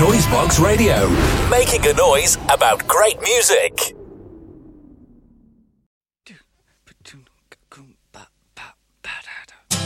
Noisebox Radio, making a noise about great music.